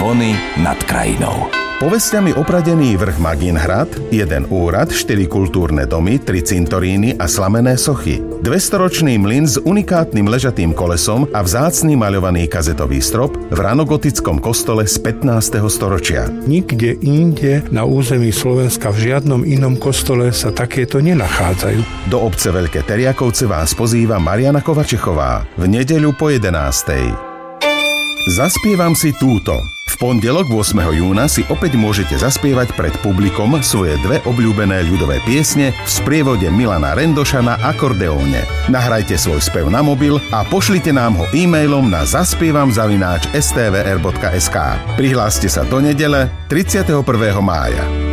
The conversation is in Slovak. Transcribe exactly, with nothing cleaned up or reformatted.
Zvony nad krajinou. Povesťami opradený vrch Magínhrad, jeden úrad, štyri kultúrne domy, tri cintoríny a slamené sochy. dvestoročný mlyn s unikátnym ležatým kolesom a vzácny maľovaný kazetový strop v ranogotickom kostole z pätnásteho storočia. Nikde inde na území Slovenska v žiadnom inom kostole sa takéto nenachádzajú. Do obce Veľké Teriakovce vás pozýva Mariana Kovačechová v nedeľu po jedenástej. Zaspievam si túto. V pondelok ôsmeho júna si opäť môžete zaspievať pred publikom svoje dve obľúbené ľudové piesne v sprievode Milana Rendoša na akordeóne. Nahrajte svoj spev na mobil a pošlite nám ho e-mailom na zaspievam zavináč es té vé er bodka es ká. Prihláste sa do nedele tridsiateho prvého mája.